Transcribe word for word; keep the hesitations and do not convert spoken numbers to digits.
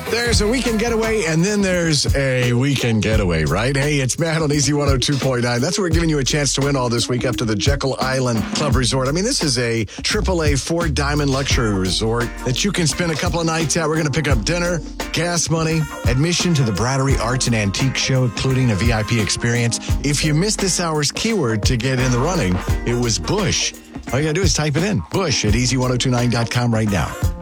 There's a weekend getaway, and then there's a weekend getaway, right? Hey, it's Matt on Easy one oh two point nine. That's where we're giving you a chance to win all this week up to the Jekyll Island Club Resort. I mean, this is a triple A four-diamond luxury resort that you can spend a couple of nights at. We're going to pick up dinner, gas money, admission to the Brattery Arts and Antique Show, including a V I P experience. If you missed this hour's keyword to get in the running, it was Bush. All you got to do is type it in, Bush, at easy ten twenty-nine dot com right now.